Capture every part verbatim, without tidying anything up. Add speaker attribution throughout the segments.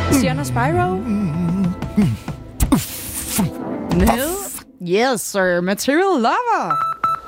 Speaker 1: Sienna Spyro. Med, yes sir, Material Lover.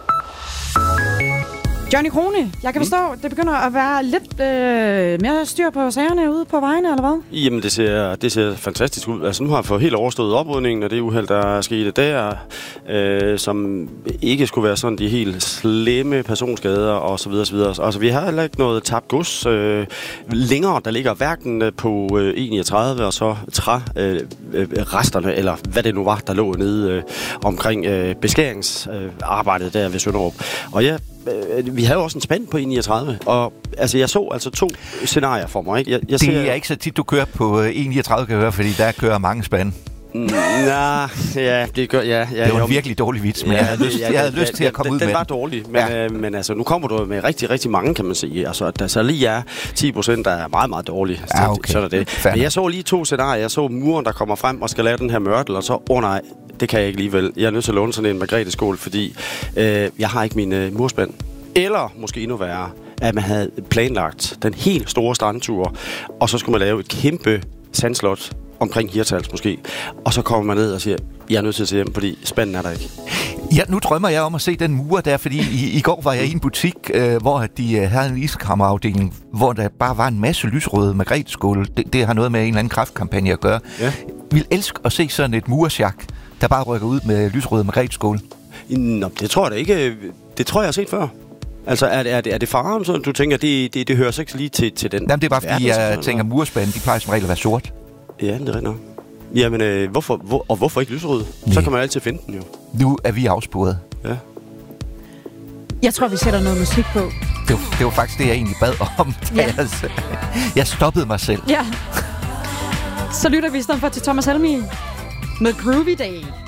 Speaker 1: Johnny Krone, jeg kan forstå, mm. det begynder at være lidt øh, mere styr på sagerne ude på vejene, eller hvad?
Speaker 2: Jamen, det ser, det ser fantastisk ud. Altså, nu har jeg fået helt overstået oprydningen, og det uheld, der er sket der, øh, som ikke skulle være sådan de helt slemme personskader, og så videre, så videre. Altså, vi har heller ikke noget tabt gods øh, længere. Der ligger hverken på øh, E niogtredive, og så træ øh, øh, resterne, eller hvad det nu var, der lå nede øh, omkring øh, beskæringsarbejdet øh, der ved Sønderup. Og ja, vi havde jo også en spand på E niogtredive, og altså, jeg så altså to scenarier for mig. Ikke? Jeg, jeg
Speaker 3: det
Speaker 2: ser,
Speaker 3: er ikke så tit, du kører på E niogtredive, kan jeg høre, fordi der kører mange spande.
Speaker 2: Nej, ja, det gør ja, ja.
Speaker 3: Det var en virkelig dårlig vits, men ja, jeg havde lyst, jeg havde lyst til at komme
Speaker 2: den,
Speaker 3: ud
Speaker 2: den
Speaker 3: med
Speaker 2: var dårlig, men, ja. øh, men altså, nu kommer du med rigtig, rigtig mange, kan man sige. Altså, der så lige er ti procent, der er meget, meget dårlige.
Speaker 3: Ja, okay.
Speaker 2: Så er det.
Speaker 3: Fair.
Speaker 2: Men jeg så lige to scenarier. Jeg så muren, der kommer frem og skal lave den her mørtel, og så, åh oh, nej, det kan jeg ikke alligevel. Jeg er nødt til at låne sådan en Margrethe-skål, fordi øh, jeg har ikke min øh, murspand. Eller måske endnu værre, at man havde planlagt den helt store strandtur, og så skulle man lave et kæmpe sandslot omkring Hirtshals måske. Og så kommer man ned og siger, jeg er nødt til at se hjem, fordi spanden er der ikke.
Speaker 3: Ja, nu drømmer jeg om at se den mur der, fordi i, i går var jeg i en butik, øh, hvor de øh, havde en iskammerafdeling, hvor der bare var en masse lysrøde Margrethe-skåle. Det, det har noget med en eller anden kræftkampagne at gøre. Ja. Jeg vil elske at se sådan et mursjak, der bare rykker ud med lysrøde Margrethe-skåle.
Speaker 2: Nå, det tror jeg da ikke. Det tror jeg, jeg har set før. Altså, er det, er det, er det faren, så du tænker, det, det, det hører sig ikke lige til, til den?
Speaker 3: Jamen, det er bare, fordi jeg sådan, tænker, murspanden, de plejer som regel at være sort.
Speaker 2: Ja, det er rigtigt nok. Jamen, øh, hvorfor, hvor, og hvorfor ikke lysrød? Nej. Så kan man altid finde den jo.
Speaker 3: Nu er vi afsporet.
Speaker 2: Ja.
Speaker 1: Jeg tror, vi sætter noget musik på.
Speaker 3: Det var, det var faktisk det, jeg egentlig bad om. Ja. Jeg, jeg stoppede mig selv.
Speaker 1: Ja. Så lytter vi i stedet for til Thomas Helmig med Groovy Day.